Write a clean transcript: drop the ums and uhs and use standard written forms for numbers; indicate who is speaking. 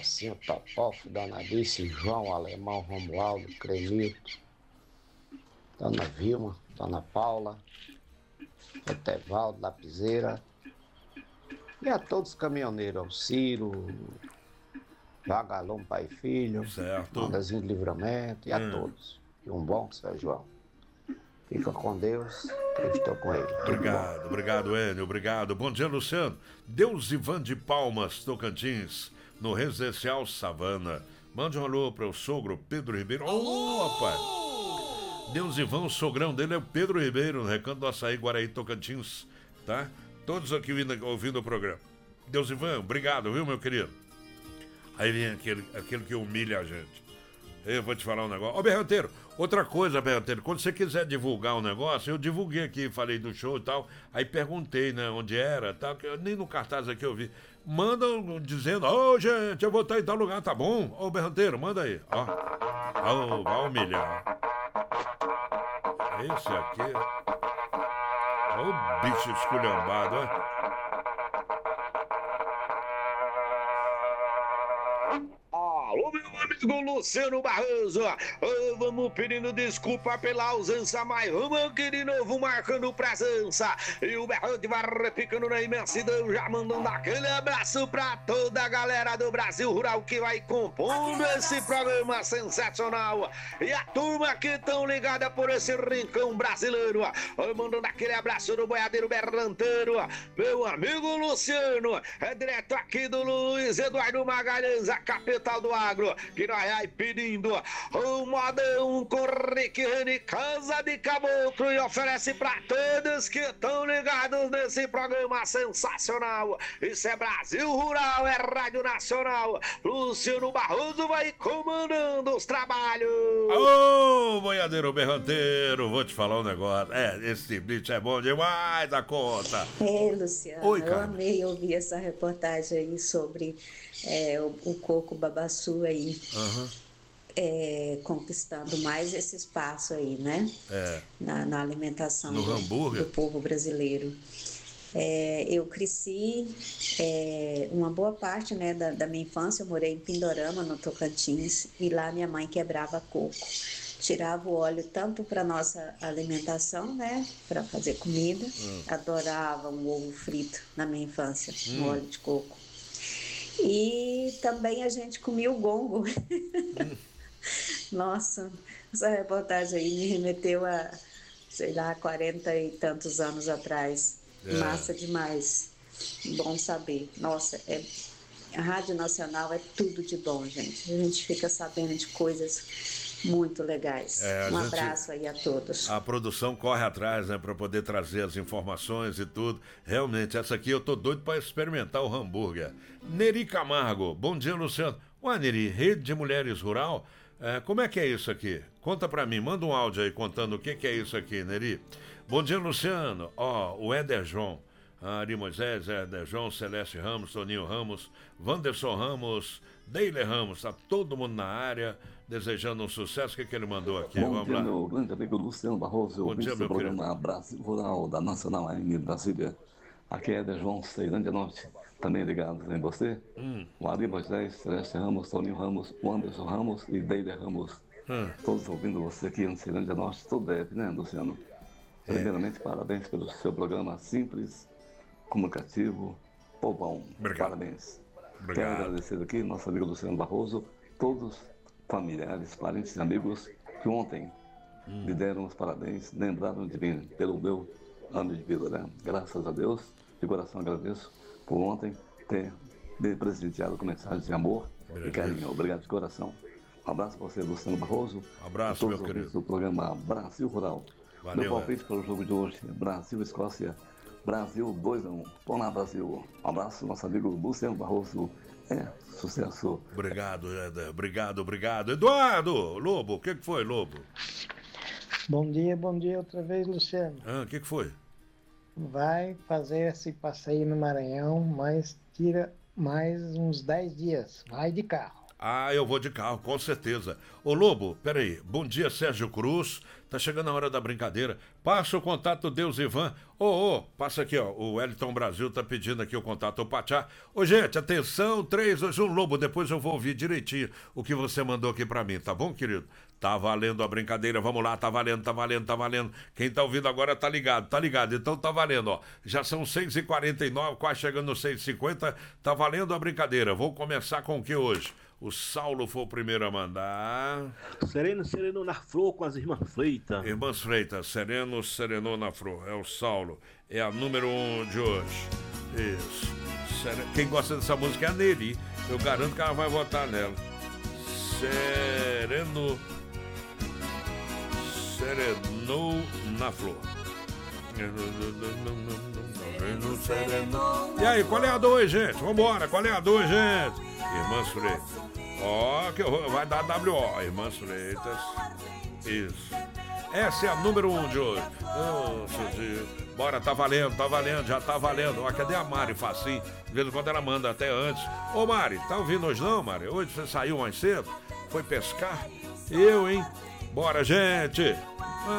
Speaker 1: Tecinha, Topófio, Dona Alice, João, Alemão, Romualdo, Cremito, Dona Vilma, Dona Paula, Etevaldo, Lapiseira, e a todos os caminhoneiros, ao Ciro, Vagalhão, Pai e Filho,
Speaker 2: certo.
Speaker 1: Mandazinho de Livramento, e a todos. E um bom São João. Fica com Deus, eu estou com ele.
Speaker 2: Obrigado, Enio, obrigado. Bom dia, Luciano. Deus Ivan de Palmas, Tocantins, no Residencial Savana. Mande um alô para o sogro Pedro Ribeiro. Ô, rapaz! Deus Ivan, o sogrão dele é o Pedro Ribeiro, no Recanto do Açaí, Guaraí, Tocantins, tá? Todos aqui ouvindo o programa. Deus Ivan, obrigado, viu, meu querido? Aí vem aquele que humilha a gente. Eu vou te falar um negócio. Ô, Berranteiro, outra coisa, Berranteiro, quando você quiser divulgar um negócio, eu divulguei aqui, falei do show e tal, aí perguntei, né, onde era, tal, que nem no cartaz aqui eu vi. Manda dizendo, gente, eu vou estar em tal lugar, tá bom? Ô, Berranteiro, manda aí, ó. Vai humilhar. Esse aqui, ô bicho esculhambado, ó.
Speaker 3: Alô, meu amigo Luciano Barroso, vamos pedindo desculpa pela ausência, mas vamos aqui de novo marcando presença. E o Berrante vai repicando na imensidão, já mandando aquele abraço pra toda a galera do Brasil Rural que vai compondo esse programa sensacional. E a turma que tão ligada por esse rincão brasileiro, mandando aquele abraço do boiadeiro Berranteiro, meu amigo Luciano, é direto aqui do Luiz Eduardo Magalhães, a capital do agro, que nós vai pedindo um modão com Rick Casa de Caboclo, e oferece pra todos que estão ligados nesse programa sensacional. Isso é Brasil Rural, é Rádio Nacional. Luciano Barroso vai comandando os trabalhos.
Speaker 2: Ô, boiadeiro Berranteiro, vou te falar um negócio. Esse blitz é bom demais da conta.
Speaker 4: Luciano,
Speaker 2: Oi,
Speaker 4: eu amei ouvir essa reportagem aí sobre o coco babaçu aí, conquistando mais esse espaço aí, né? Na alimentação do povo brasileiro. Eu cresci, uma boa parte, né, da minha infância, eu morei em Pindorama, no Tocantins, e lá minha mãe quebrava coco. Tirava o óleo tanto para nossa alimentação, né, para fazer comida. Adorava um ovo frito na minha infância, no óleo de coco. E também a gente comia o gongo. Nossa, essa reportagem aí me remeteu a, sei lá, 40 e tantos anos atrás. Massa demais. Bom saber. Nossa, a Rádio Nacional é tudo de bom, gente. A gente fica sabendo de coisas muito legais. Abraço aí a todos.
Speaker 2: A produção corre atrás, né, para poder trazer as informações e tudo. Realmente, essa aqui eu tô doido para experimentar o hambúrguer. Neri Camargo, bom dia, Luciano. Ué, Neri, Rede de Mulheres Rural, como é que é isso aqui? Conta pra mim, manda um áudio aí contando o que é isso aqui, Neri. Bom dia, Luciano. O Éder João, Ari Moisés, Éder João, Celeste Ramos, Toninho Ramos, Wanderson Ramos, Deile Ramos, tá todo mundo na área, desejando um sucesso. O que ele mandou aqui?
Speaker 5: Bom dia, meu grande amigo Luciano Barroso.
Speaker 2: Bom dia, meu
Speaker 5: programa Brasil Rural da Nacional AM Brasília. Aqui é Éder João, Ceilândia Norte, também ligados em você. O Ari Moisés, Celeste Ramos, Toninho Ramos, Wanderson Ramos e Deile Ramos. Todos ouvindo você aqui em Ceilândia Norte, tudo deve, né, Luciano? Primeiramente, parabéns pelo seu programa simples, comunicativo, povão.
Speaker 2: Obrigado.
Speaker 5: Parabéns.
Speaker 2: Obrigado.
Speaker 5: Quero agradecer aqui, nosso amigo Luciano Barroso, todos familiares, parentes e amigos que ontem me deram os parabéns, lembraram de mim pelo meu ano de vida, né? Graças a Deus, de coração agradeço por ontem ter me presenteado com mensagem de amor e carinho. Obrigado de coração. Um abraço para você, Luciano Barroso.
Speaker 2: Abraço, meu querido.
Speaker 5: Do programa Brasil Rural.
Speaker 2: Valeu,
Speaker 5: meu palpite para o jogo de hoje, Brasil-Escócia. Brasil 2-1. Vamos lá, Brasil. Um abraço, nosso amigo Luciano Barroso. Sucesso.
Speaker 2: Obrigado, Éder. Obrigado. Eduardo Lobo, o que foi, Lobo?
Speaker 6: Bom dia outra vez, Luciano.
Speaker 2: O que foi?
Speaker 6: Vai fazer esse passeio no Maranhão, mas tira mais uns 10 dias. Vai de carro.
Speaker 2: Ah, eu vou de carro, com certeza. Ô Lobo, peraí. Bom dia, Sérgio Cruz. Tá chegando a hora da brincadeira. Passa o contato do Deus Ivan. Passa aqui, ó. O Wellington Brasil tá pedindo aqui o contato do Pachá. Ô, gente, atenção, 3, 2, 1, Lobo. Depois eu vou ouvir direitinho o que você mandou aqui pra mim, tá bom, querido? Tá valendo a brincadeira, vamos lá, tá valendo. Quem tá ouvindo agora tá ligado, então tá valendo, ó. Já são 6h49, quase chegando no 6h50, tá valendo a brincadeira. Vou começar com o que hoje? O Saulo foi o primeiro a mandar.
Speaker 7: Sereno na flor com as irmãs Freitas.
Speaker 2: Irmãs Freitas, serenou na flor. É o Saulo. É a número 1 de hoje. Isso. Quem gosta dessa música é a Neri. Eu garanto que ela vai votar nela. Serenou na flor. E aí, qual é a 2, gente? Vambora, qual é a 2, gente? Irmãs Freitas. Que vai dar WO. Irmãs Freitas. Isso. Essa é a número 1 de hoje. Bora, tá valendo, já tá valendo. Cadê a Mari Facinho? De vez em quando ela manda até antes. Ô Mari, tá ouvindo hoje não, Mari? Hoje você saiu mais cedo? Foi pescar? Eu, hein? Bora, gente!